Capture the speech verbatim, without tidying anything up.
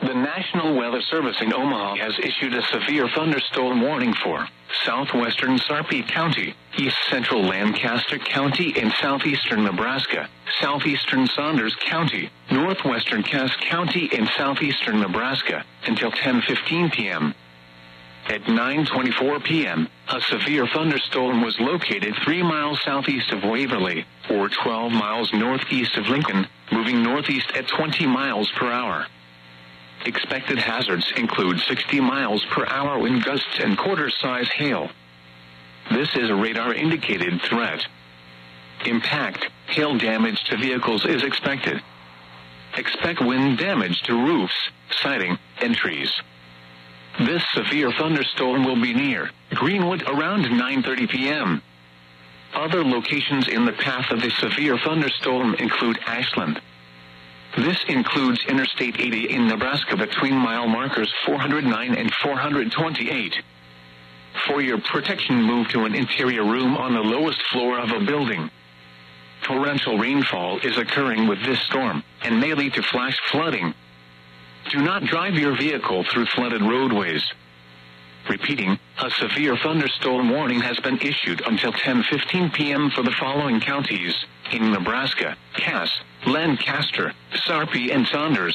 The National Weather Service in Omaha has issued a severe thunderstorm warning for southwestern Sarpy County, east central Lancaster County and southeastern Nebraska, southeastern Saunders County, northwestern Cass County and southeastern Nebraska, until ten fifteen p.m. At nine twenty-four p.m., a severe thunderstorm was located three miles southeast of Waverly, or twelve miles northeast of Lincoln, moving northeast at twenty miles per hour. Expected hazards include sixty miles per hour wind gusts and quarter-size hail. This is a radar-indicated threat. Impact, hail damage to vehicles is expected. Expect wind damage to roofs, siding, and trees. This severe thunderstorm will be near Greenwood around nine thirty p.m. Other locations in the path of the severe thunderstorm include Ashland. This includes Interstate eighty in Nebraska between mile markers four hundred nine and four hundred twenty-eight. For your protection, move to an interior room on the lowest floor of a building. Torrential rainfall is occurring with this storm and may lead to flash flooding. Do not drive your vehicle through flooded roadways. Repeating, a severe thunderstorm warning has been issued until ten fifteen p.m. for the following counties in Nebraska: Cass, Lancaster, Sarpy, and Saunders.